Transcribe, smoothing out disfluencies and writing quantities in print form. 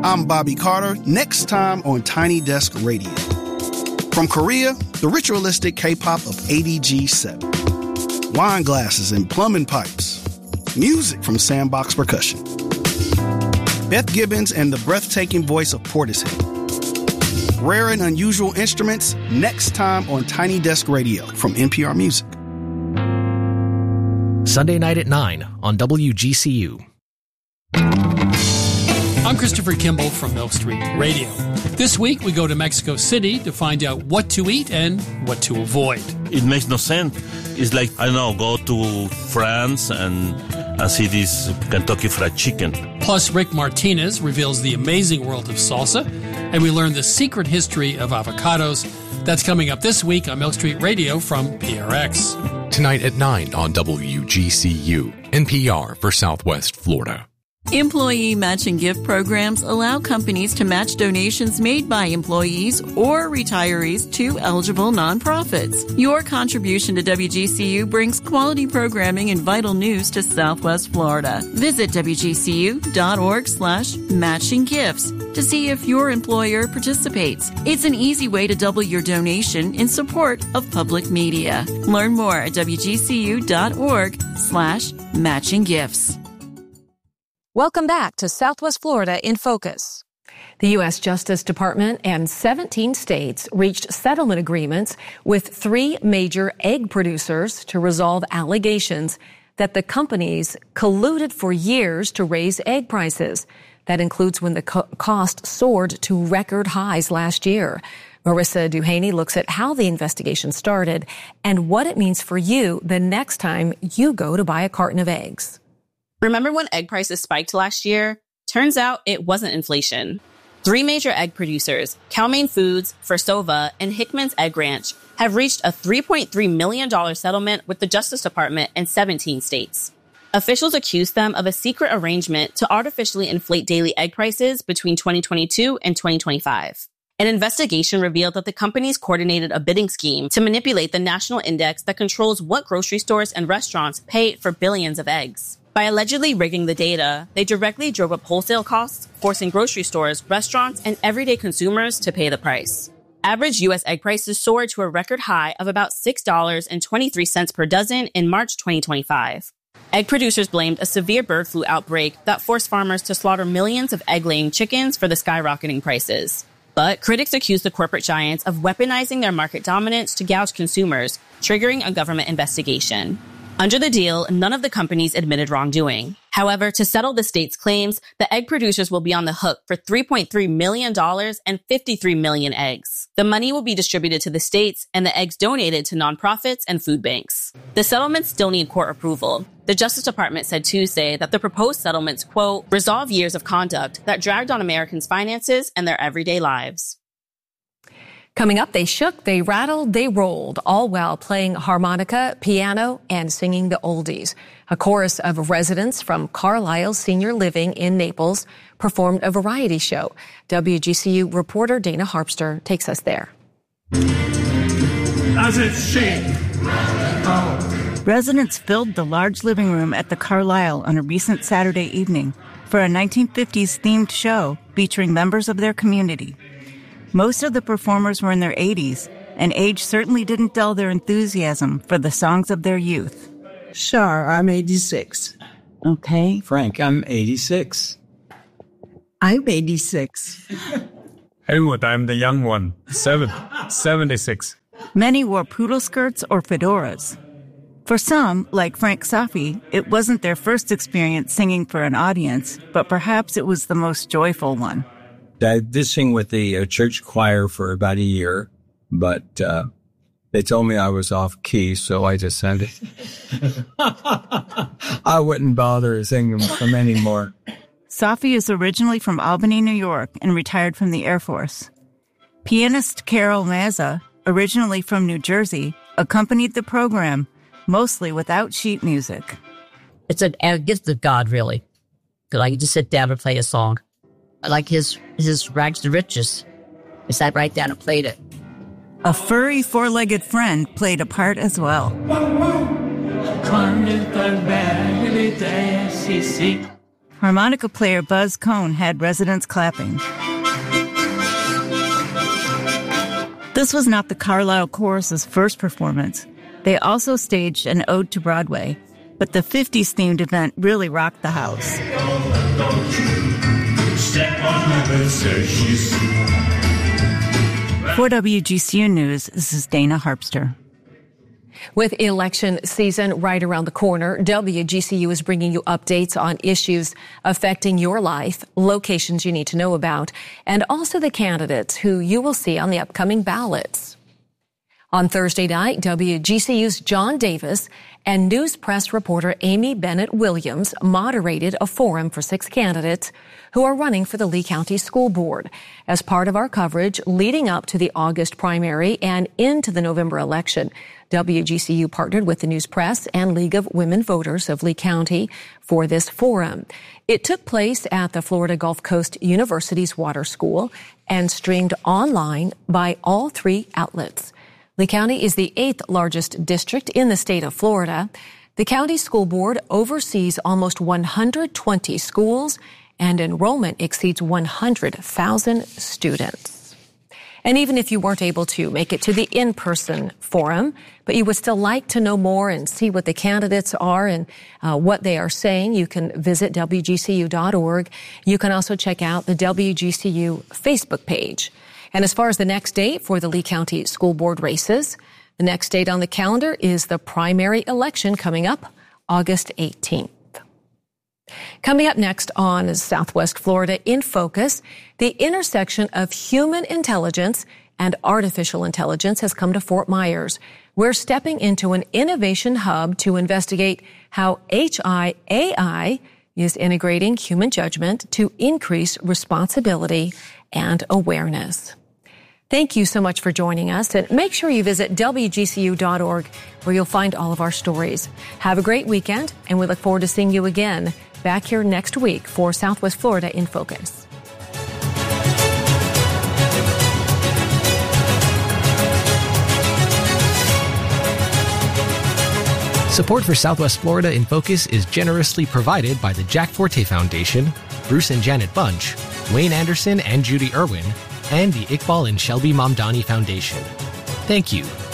I'm Bobby Carter, next time on Tiny Desk Radio. From Korea, the ritualistic K-pop of ADG7. Wine glasses and plumbing pipes. Music from Sandbox Percussion. Beth Gibbons and the breathtaking voice of Portishead. Rare and unusual instruments, next time on Tiny Desk Radio from NPR Music. Sunday night at 9 on WGCU. I'm Christopher Kimball from Milk Street Radio. This week, we go to Mexico City to find out what to eat and what to avoid. It makes no sense. It's like, I don't know, go to France and see this Kentucky Fried Chicken. Plus, Rick Martinez reveals the amazing world of salsa, and we learn the secret history of avocados. That's coming up this week on Milk Street Radio from PRX. Tonight at 9 on WGCU, NPR for Southwest Florida. Employee matching gift programs allow companies to match donations made by employees or retirees to eligible nonprofits. Your contribution to WGCU brings quality programming and vital news to Southwest Florida. Visit WGCU.org/matchinggifts to see if your employer participates. It's an easy way to double your donation in support of public media. Learn more at WGCU.org/matchinggifts. Welcome back to Southwest Florida in Focus. The U.S. Justice Department and 17 states reached settlement agreements with 3 major egg producers to resolve allegations that the companies colluded for years to raise egg prices. That includes when the cost soared to record highs last year. Marissa Duhaney looks at how the investigation started and what it means for you the next time you go to buy a carton of eggs. Remember when egg prices spiked last year? Turns out it wasn't inflation. 3 major egg producers, Cal-Maine Foods, Versova, and Hickman's Egg Ranch, have reached a $3.3 million settlement with the Justice Department in 17 states. Officials accused them of a secret arrangement to artificially inflate daily egg prices between 2022 and 2025. An investigation revealed that the companies coordinated a bidding scheme to manipulate the national index that controls what grocery stores and restaurants pay for billions of eggs. By allegedly rigging the data, they directly drove up wholesale costs, forcing grocery stores, restaurants, and everyday consumers to pay the price. Average U.S. egg prices soared to a record high of about $6.23 per dozen in March 2025. Egg producers blamed a severe bird flu outbreak that forced farmers to slaughter millions of egg-laying chickens for the skyrocketing prices. But critics accused the corporate giants of weaponizing their market dominance to gouge consumers, triggering a government investigation. Under the deal, none of the companies admitted wrongdoing. However, to settle the state's claims, the egg producers will be on the hook for $3.3 million and 53 million eggs. The money will be distributed to the states and the eggs donated to nonprofits and food banks. The settlements still need court approval. The Justice Department said Tuesday that the proposed settlements, quote, resolve years of conduct that dragged on Americans' finances and their everyday lives. Coming up, they shook, they rattled, they rolled, all while playing harmonica, piano, and singing the oldies. A chorus of residents from Carlisle Senior Living in Naples performed a variety show. WGCU reporter Dana Harpster takes us there. As it shake. Residents filled the large living room at the Carlisle on a recent Saturday evening for a 1950s themed show featuring members of their community. Most of the performers were in their 80s, and age certainly didn't dull their enthusiasm for the songs of their youth. Sure, I'm 86. Okay. Frank, I'm 86. I'm 86. Helmut, I'm the young one, 76. Many wore poodle skirts or fedoras. For some, like Frank Safi, it wasn't their first experience singing for an audience, but perhaps it was the most joyful one. I did sing with the church choir for about a year, but they told me I was off key, so I decided I wouldn't bother singing them anymore. Safi is originally from Albany, New York, and retired from the Air Force. Pianist Carol Mazza, originally from New Jersey, accompanied the program, mostly without sheet music. It's a gift of God, really, because I can just sit down and play a song. I like his Rags to Riches. I sat right down and played it. A furry four-legged friend played a part as well. Harmonica player Buzz Cohn had residents clapping. This was not the Carlisle Chorus's first performance. They also staged an ode to Broadway, but the 50s-themed event really rocked the house. For WGCU News, this is Dana Harpster. With election season right around the corner, WGCU is bringing you updates on issues affecting your life, locations you need to know about, and also the candidates who you will see on the upcoming ballots. On Thursday night, WGCU's John Davis and news press reporter Amy Bennett Williams moderated a forum for 6 candidates who are running for the Lee County School Board as part of our coverage leading up to the August primary and into the November election. WGCU partnered with the News Press and League of Women Voters of Lee County for this forum. It took place at the Florida Gulf Coast University's Water School and streamed online by all 3 outlets. Lee County is the 8th largest district in the state of Florida. The county school board oversees almost 120 schools, and enrollment exceeds 100,000 students. And even if you weren't able to make it to the in-person forum, but you would still like to know more and see what the candidates are and what they are saying, you can visit WGCU.org. You can also check out the WGCU Facebook page. And as far as the next date for the Lee County School Board races, the next date on the calendar is the primary election coming up August 18th. Coming up next on Southwest Florida in Focus, the intersection of human intelligence and artificial intelligence has come to Fort Myers. We're stepping into an innovation hub to investigate how HI-AI is integrating human judgment to increase responsibility and awareness. Thank you so much for joining us, and make sure you visit WGCU.org where you'll find all of our stories. Have a great weekend, and we look forward to seeing you again back here next week for Southwest Florida in Focus. Support for Southwest Florida in Focus is generously provided by the Jack Forte Foundation, Bruce and Janet Bunch, Wayne Anderson and Judy Irwin, and the Iqbal and Shelby Mamdani Foundation. Thank you.